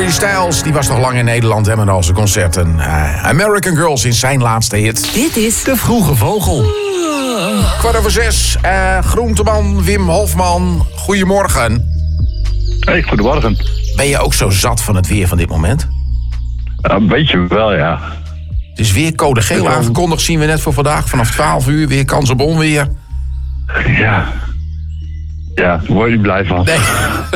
Harry Styles, die was nog lang in Nederland hè, met al zijn concerten. American Girls is zijn laatste hit. Dit is De Vroege Vogel. 6:15. Groenteman Wim Hofman, goedemorgen. Hey, goedemorgen. Ben je ook zo zat van het weer van dit moment? Een beetje wel, ja. Het is weer code geel aangekondigd, zien we net voor vandaag. Vanaf 12 uur weer kans op onweer. Ja. Ja, daar word je niet blij van. Nee.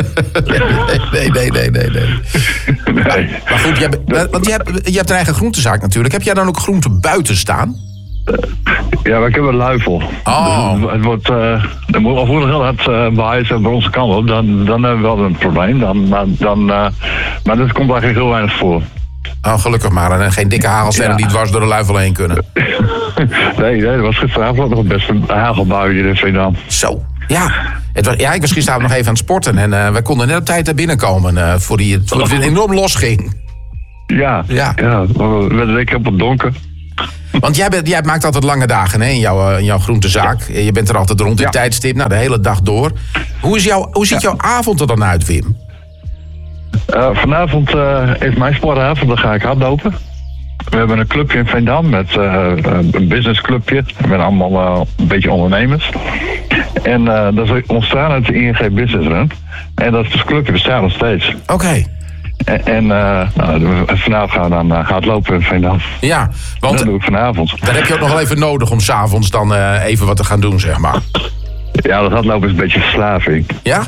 Nee. Maar goed, want je hebt een eigen groentezaak natuurlijk. Heb jij dan ook groente buiten staan? Ja, maar ik heb een luifel. Oh. Dus het wordt, dan moet al heel hard waaien bij onze kant op. Dan hebben we wel een probleem. Maar dat komt eigenlijk heel weinig voor. Oh, gelukkig maar. En geen dikke hagelstenen die dwars door de luifel heen kunnen. Nee, dat was gisteravond nog best een hagelbui hier in Veendam. Zo, ja. Ik was gisteravond nog even aan het sporten. En wij konden net op tijd daar binnenkomen voor het enorm losging. Ja. We werden lekker op het donker. Want jij maakt altijd lange dagen hè, in jouw groentezaak. Je bent er altijd rond dit tijdstip, de hele dag door. Hoe ziet jouw avond er dan uit, Wim? Vanavond is mijn sportavond, dan ga ik hardlopen. We hebben een clubje in Veendam met een businessclubje. Met allemaal een beetje ondernemers. En dat is ontstaan uit de ING Business Run. En dat clubje bestaat nog steeds. Oké. En vanavond gaan we dan hardlopen in Veendam. Ja, want dat doe ik vanavond. Dan heb je ook nog wel even nodig om 's avonds dan even wat te gaan doen, zeg maar. Ja, dat hardlopen is een beetje verslaving. Ja?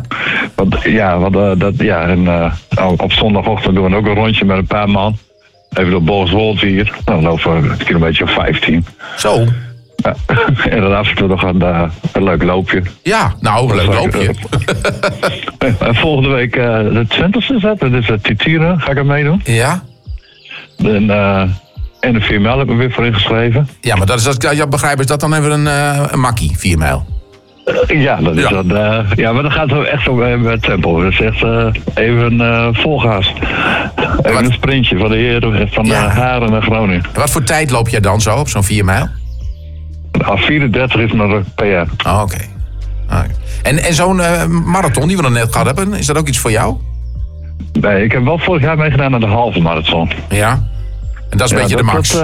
Op zondagochtend doen we ook een rondje met een paar man. Even door Bolswold hier. Dan lopen we een kilometer of 15. Zo. Ja. En dan af en toe nog een leuk loopje. Ja, nou, een leuk loopje. Volgende week de Twenterse zet. Dat is het Titieren. Ga ik er meedoen. Ja. En de 4 mijl heb ik weer voor ingeschreven. Ja, maar is dat dan even een makkie, 4 mijl? Ja, dat is dat. Maar dan gaat het echt op tempo. Dat is echt even volgas. Even een sprintje van de heren van Haren naar Groningen. Wat voor tijd loop jij dan zo op zo'n 4 mijl? 34 is mijn PR. Oh, oké. En zo'n marathon die we dan net gehad hebben, is dat ook iets voor jou? Nee, ik heb wel vorig jaar meegedaan aan de halve marathon. Ja? En dat is een beetje de max?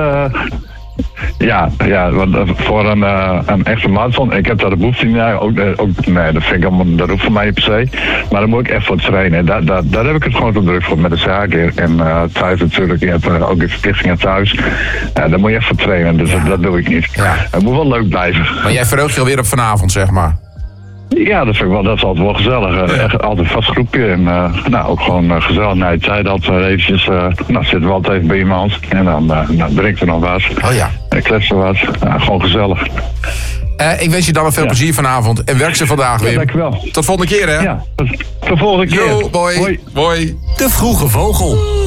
Want voor een echte marathon, ik heb daar de behoefte niet naar. Nee, dat vind ik allemaal, dat hoeft voor mij niet per se. Maar daar moet ik echt voor trainen. Daar heb ik het gewoon te druk voor met de zaak. En thuis natuurlijk, je hebt ook de verplichtingen thuis. Daar moet je echt voor trainen, dus dat doe ik niet. Ja. Het moet wel leuk blijven. Maar jij verheugt je alweer op vanavond, zeg maar? Ja, dat vind ik wel. Dat is altijd wel gezellig. Echt altijd een vast groepje. En ook gewoon gezellig na je tijd. Altijd eventjes, zitten we altijd even bij iemand. En dan drinken we nog wat. Oh ja. En kletsen wat. Gewoon gezellig. Ik wens je dan nog veel plezier vanavond. En werk ze vandaag weer. Dankjewel. Tot volgende keer, hè? Ja, tot volgende keer. Yo, boy. Hoi. Hoi. De Vroege Vogel.